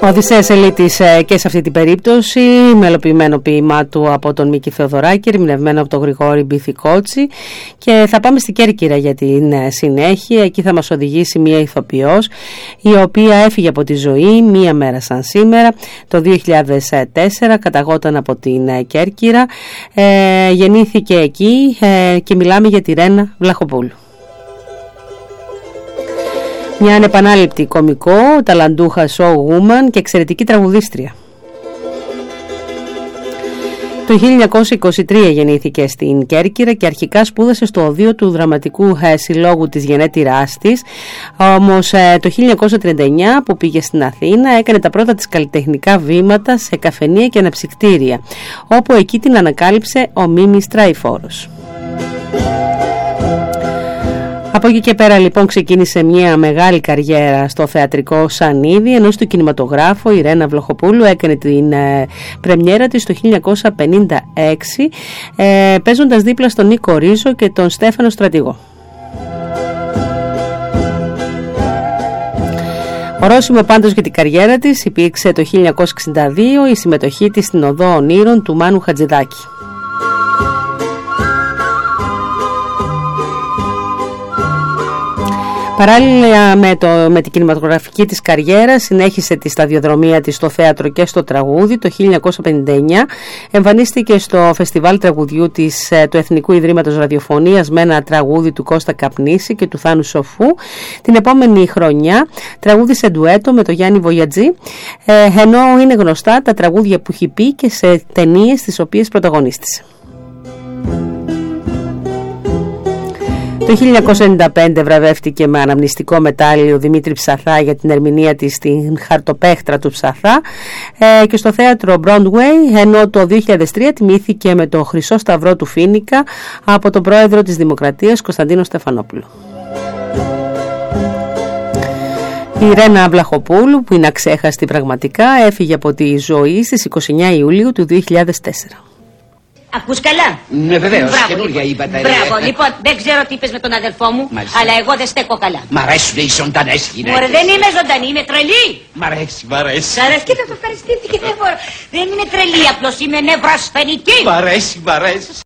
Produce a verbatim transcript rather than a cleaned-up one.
Ο Οδυσσέας Ελίτης και σε αυτή την περίπτωση, μελοποιημένο ποίημά του από τον Μίκη Θεοδωράκη, ερμηνευμένο από τον Γρηγόρη Μπιθικότσι. Και θα πάμε στην Κέρκυρα για την συνέχεια. Εκεί θα μας οδηγήσει μια ηθοποιός η οποία έφυγε από τη ζωή μία μέρα σαν σήμερα το δύο χιλιάδες τέσσερα, καταγόταν από την Κέρκυρα, ε, γεννήθηκε εκεί ε, και μιλάμε για τη Ρένα Βλαχοπούλου. Μια ανεπανάληπτη κωμικό, ταλαντούχα showwoman και εξαιρετική τραγουδίστρια. Το χίλια εννιακόσια είκοσι τρία γεννήθηκε στην Κέρκυρα και αρχικά σπούδασε στο οδείο του Δραματικού Συλλόγου της γενέτειράς της. Όμως το χίλια εννιακόσια τριάντα εννιά που πήγε στην Αθήνα έκανε τα πρώτα της καλλιτεχνικά βήματα σε καφενεία και αναψυκτήρια, όπου εκεί την ανακάλυψε ο Μίμης Τραϊφόρος. Από εκεί και πέρα λοιπόν ξεκίνησε μια μεγάλη καριέρα στο θεατρικό σανίδι, ενώ στο κινηματογράφο η Ρένα Βλαχοπούλου έκανε την ε, πρεμιέρα της το χίλια εννιακόσια πενήντα έξι, ε, παίζοντας δίπλα στον Νίκο Ρίζο και τον Στέφανο Στρατηγό. Ορόσημο πάντως για την καριέρα της υπήρξε το χίλια εννιακόσια εξήντα δύο η συμμετοχή της στην Οδό Ονείρων του Μάνου Χατζηδάκη. Παράλληλα με, το, με την κινηματογραφική της καριέρα συνέχισε τη σταδιοδρομία της στο θέατρο και στο τραγούδι. Το χίλια εννιακόσια πενήντα εννιά εμφανίστηκε στο φεστιβάλ τραγουδιού της, του Εθνικού Ιδρύματος Ραδιοφωνίας με ένα τραγούδι του Κώστα Καπνίση και του Θάνου Σοφού. Την επόμενη χρονιά τραγούδισε ντουέτο με τον Γιάννη Βογιατζή, ε, ενώ είναι γνωστά τα τραγούδια που έχει πει και σε ταινίες τις οποίες πρωταγωνίστησε. Το χίλια εννιακόσια ενενήντα πέντε βραβεύτηκε με αναμνηστικό μετάλλιο Δημήτρη Ψαθά για την ερμηνεία της στην Χαρτοπέχτρα του Ψαθά ε, και στο θέατρο Broadway, ενώ το δύο χιλιάδες τρία τιμήθηκε με το Χρυσό Σταυρό του Φοίνικα από τον πρόεδρο της Δημοκρατίας Κωνσταντίνο Στεφανόπουλο. Η Ρένα Βλαχοπούλου, που είναι αξέχαστη πραγματικά, έφυγε από τη ζωή στις είκοσι εννέα Ιουλίου του δύο χιλιάδες τέσσερα. Ακούς καλά? Ναι, βεβαίως. Μπράβο, Καινούργια λοιπόν. είπατε. Μπράβο, λοιπόν, δεν ξέρω τι είπες με τον αδελφό μου, Μάλιστα. αλλά εγώ δεν στέκω καλά. Μ' αρέσουν οι ζωντανές γυναίκες. Μωρέ, δεν είμαι ζωντανή, είμαι τρελή. Μ' αρέσει, μ' αρέσει. Σ' αρέσει, κοίτα το ευχαριστήθηκε, δεν μπορώ. Δεν είμαι τρελή, απλώς είμαι νευρασθενική. Μ' αρέσει, μ' αρέσει.